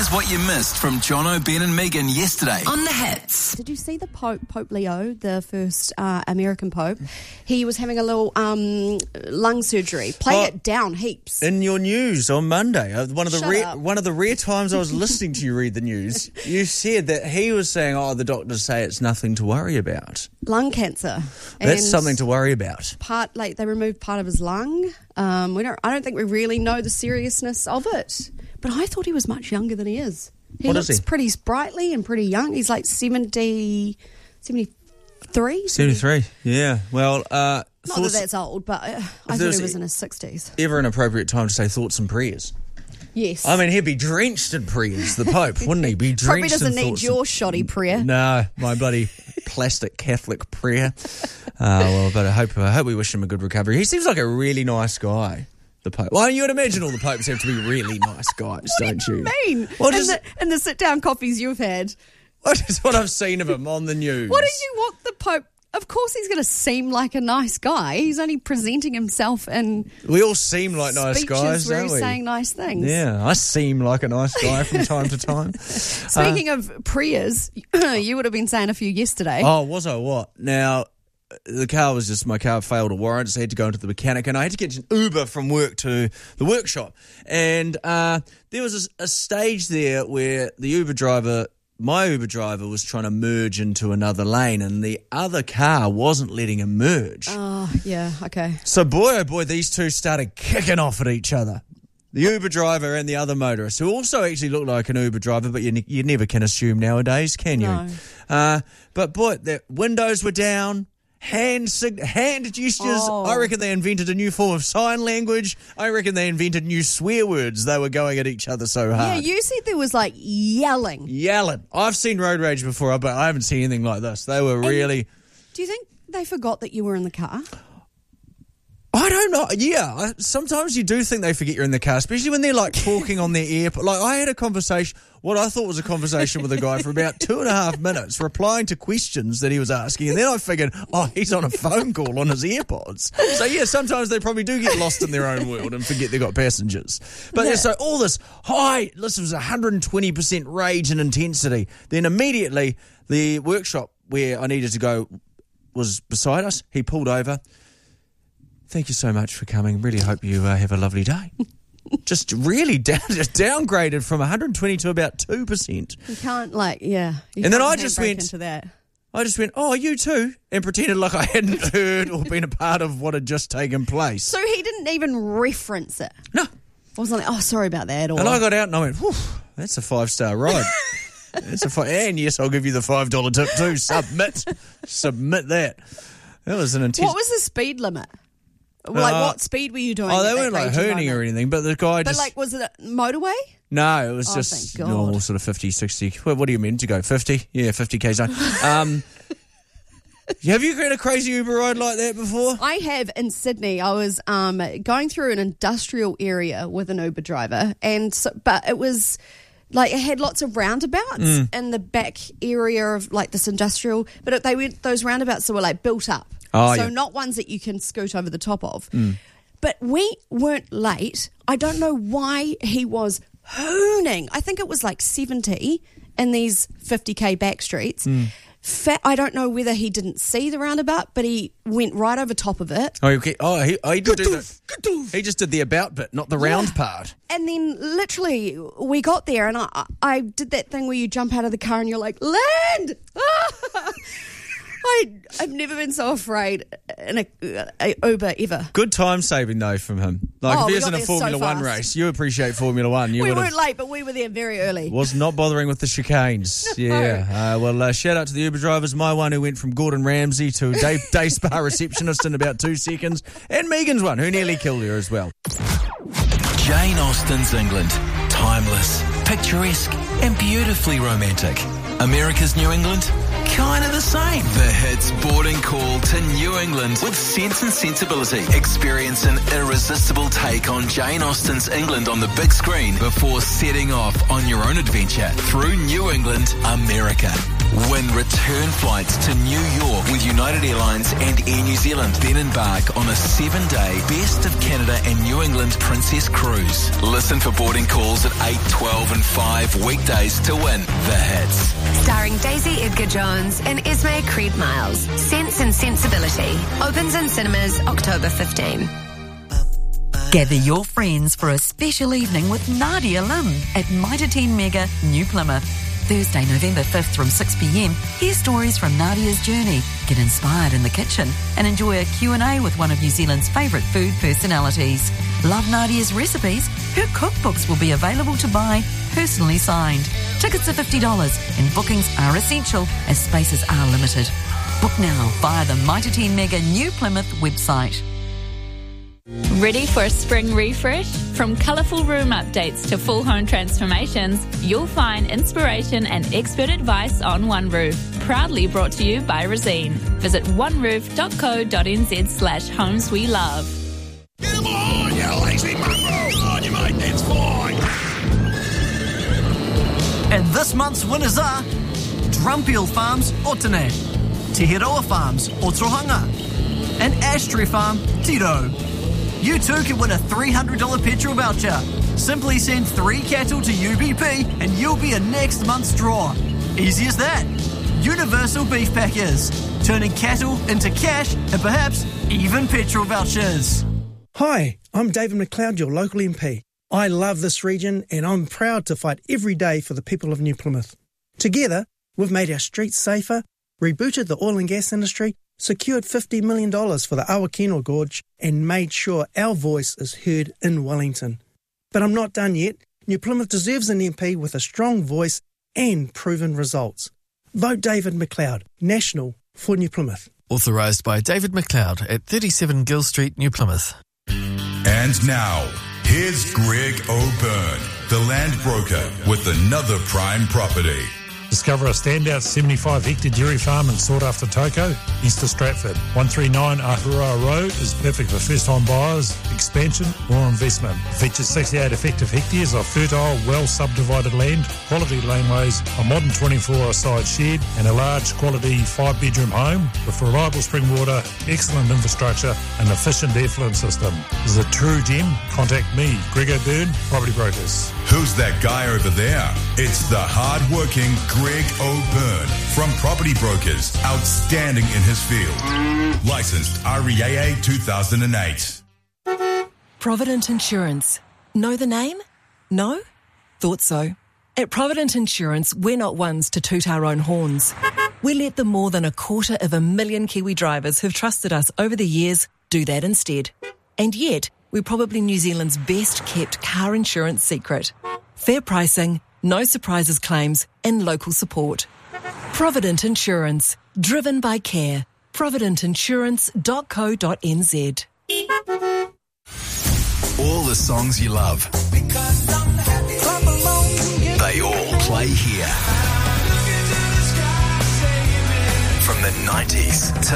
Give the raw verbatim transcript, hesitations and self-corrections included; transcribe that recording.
Here's what you missed from Jono, Ben and Megan yesterday on The Hits. Did you see the Pope, Pope Leo, the first uh, American Pope? He was having a little um, lung surgery. Played Oh, it down heaps. In your news on Monday, uh, one of the Shut rare, up. one of the rare times I was listening to you read the news, you said that he was saying, "Oh, the doctors say it's nothing to worry about." Lung cancer. That's And something to worry about. Part like they removed part of his lung. Um, we don't. I don't think we really know the seriousness of it. But I thought he was much younger than he is. He What looks is he? pretty sprightly and pretty young. He's like seventy, seventy-three. seventy-three. Yeah. Well, uh, Not that thoughts, that's old, but uh, I thought there's he was in his sixties. ever an appropriate time to say thoughts and prayers? Yes. I mean, he'd be drenched in prayers, the Pope, wouldn't he? Be drenched Probably doesn't in need thoughts your and- shoddy prayer. No, my bloody plastic Catholic prayer. Uh, well, but I hope I hope we wish him a good recovery. He seems like a really nice guy, the Pope. Well, you would imagine all the popes have to be really nice guys, don't you? What do you mean? Well, in, just, the, in the sit-down coffees you've had, well, just what I've seen of him on the news. what do you want the Pope... Of course he's going to seem like a nice guy. He's only presenting himself in We all seem like nice speeches guys, where don't he's we? saying nice things. Yeah, I seem like a nice guy from time to time. Speaking of prayers, you would have been saying a few yesterday. Oh, was I what? Now, the car was just, my car failed a warrant, so I had to go into the mechanic, and I had to get an Uber from work to the workshop. And uh, there was a, a stage there where the Uber driver, my Uber driver, was trying to merge into another lane, and the other car wasn't letting him merge. Oh, yeah, okay. So boy, oh boy, these two started kicking off at each other. The Uber driver and the other motorist, who also actually looked like an Uber driver, but you, you never can assume nowadays, can you? No. Uh, but boy, the windows were down, hand sig- hand gestures. Oh. I reckon they invented a new form of sign language. I reckon they invented new swear words. They were going at each other so Yeah, hard. you said there was like yelling. Yelling. I've seen road rage before, but I haven't seen anything like this. They were really... Do you think they forgot that you were in the car? I don't know. Yeah, I, sometimes you do think they forget you're in the car, especially when they're like talking on their ear. Like I had a conversation, what I thought was a conversation with a guy for about two and a half minutes, replying to questions that he was asking, and then I figured, oh, he's on a phone call on his AirPods. So yeah, sometimes they probably do get lost in their own world and forget they've got passengers. But yeah, so all this high, this was one hundred twenty percent rage and intensity. Then immediately the workshop where I needed to go was beside us. He pulled over. Thank you so much for coming. Really hope you uh, have a lovely day. Just really down, just downgraded from one hundred twenty to about two percent. You can't like, yeah. You And then can't I just handbrake went- into that. I just went, oh, you too? And pretended like I hadn't heard or been a part of what had just taken place. So he didn't even reference it. No. I wasn't like, oh, sorry about that. Or And I got out and I went, whew, that's a five-star ride. That's a five, and yes, I'll give you the five dollar tip too. Submit. Submit that. That was an intense... what was the speed limit? Like, Uh, what speed were you doing? Oh, at they that weren't like raging hooning moment? or anything, but the guy But just... like, was it a motorway? No, it was Oh, just thank God. normal sort of fifty, sixty. What, what do you mean to go? fifty? Yeah, fifty k zone. Um, have you got a crazy Uber ride like that before? I have in Sydney. I was um, going through an industrial area with an Uber driver, and so, but it was like it had lots of roundabouts Mm. in the back area of like this industrial. But it, they were those roundabouts that were like built up, Oh, so yeah. not ones that you can scoot over the top of. But we weren't late. I don't know why he was hooning. I think it was like seventy in these fifty k back streets. Fa- I don't know whether he didn't see the roundabout, but he went right over top of it. Oh, okay. Oh, he, oh, he, did do the, he just did the about bit, not the round part. And then literally we got there and I, I did that thing where you jump out of the car and you're like, land! I, I've never been so afraid in a, a Uber ever. Good time saving, though, from him. Like, Oh, if we he was got in a there so Formula One fast. race, you appreciate Formula One. You We would weren't have... late, but we were there very early. Was not bothering with the chicanes. Yeah. Uh, well, uh, shout out to the Uber drivers. My one who went from Gordon Ramsay to day, day spa receptionist in about two seconds. And Megan's one who nearly killed her as well. Jane Austen's England. Timeless, picturesque and beautifully romantic. America's New England. kind of the same. The Hits boarding call to New England with Sense and Sensibility. Experience an irresistible take on Jane Austen's England on the big screen before setting off on your own adventure through New England, America. Win return flights to New York with United Airlines and Air New Zealand. Then embark on a seven-day Best of Canada and New England Princess Cruise. Listen for boarding calls at eight, twelve and five weekdays to win The Hits. Starring Daisy Edgar-Jones and Esme Creed Miles. Sense and Sensibility. Opens in cinemas October fifteenth. Gather your friends for a special evening with Nadia Lim at Mitre ten Mega, New Plymouth. Thursday, November fifth from six p.m, hear stories from Nadia's journey, get inspired in the kitchen and enjoy a Q and A with one of New Zealand's favourite food personalities. Love Nadia's recipes? Her cookbooks will be available to buy, personally signed. Tickets are fifty dollars and bookings are essential as spaces are limited. Book now via the Mitre ten Mega New Plymouth website. Ready for a spring refresh? From colourful room updates to full home transformations, you'll find inspiration and expert advice on One Roof. Proudly brought to you by Resene. Visit oneroof.co.nz slash homes we love. Get 'em on, you lazy mongrel! On you, mate, that's fine! And this month's winners are Drumpeel Farms, Otene, Te Heroa Farms, Otrohanga, and Ashtree Farm, Tiro. You too can win a three hundred dollars petrol voucher. Simply send three cattle to U B P and you'll be in next month's draw. Easy as that. Universal Beef Packers, turning cattle into cash and perhaps even petrol vouchers. Hi, I'm David McLeod, your local M P. I love this region and I'm proud to fight every day for the people of New Plymouth. Together, we've made our streets safer, rebooted the oil and gas industry, secured fifty million dollars for the Awakino Gorge and made sure our voice is heard in Wellington. But I'm not done yet. New Plymouth deserves an M P with a strong voice and proven results. Vote David McLeod, National for New Plymouth. Authorised by David McLeod at thirty-seven Gill Street, New Plymouth. And now, here's Greg O'Byrne, the land broker, with another prime property. Discover a standout seventy-five hectare dairy farm in sought-after Toko, east of Stratford. one thirty-nine Ahurua Road is perfect for first-time buyers, expansion or investment. Features sixty-eight effective hectares of fertile, well-subdivided land, quality laneways, a modern twenty-four hour side shed and a large quality five-bedroom home with reliable spring water, excellent infrastructure and efficient effluent system. This is a true gem. Contact me, Greg O'Byrne, Property Brokers. Who's that guy over there? It's the hard-working Greg O'Byrne from Property Brokers, outstanding in his field. Licensed R E A A two thousand eight. Provident Insurance. Know the name? No? Thought so. At Provident Insurance, we're not ones to toot our own horns. We let the more than a quarter of a million Kiwi drivers who've trusted us over the years do that instead. And yet, we're probably New Zealand's best kept car insurance secret. Fair pricing, no surprises claims, and local support. Provident Insurance. Driven by care. provident insurance dot co dot n z. All the songs you love. They all play here. From the nineties to